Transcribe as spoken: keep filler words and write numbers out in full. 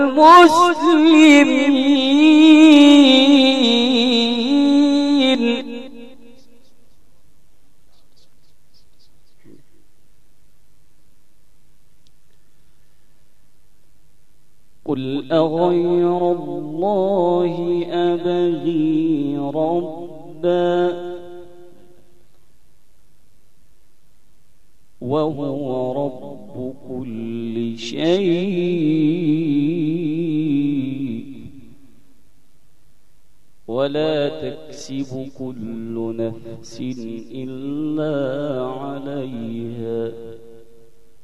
المسلمين. قل أغير الله أبغي ربا وهو رب كل شيء ولا تكسب كل نفس إلا عليها